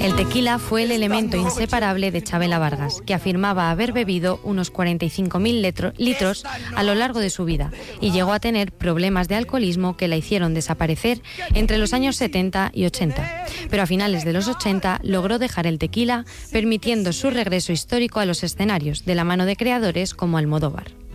El tequila fue el elemento inseparable de Chavela Vargas, que afirmaba haber bebido unos 45.000 litros a lo largo de su vida y llegó a tener problemas de alcoholismo que la hicieron desaparecer entre los años 70 y 80. Pero a finales de los 80 logró dejar el tequila, permitiendo su regreso histórico a los escenarios, de la mano de creadores como Almodóvar.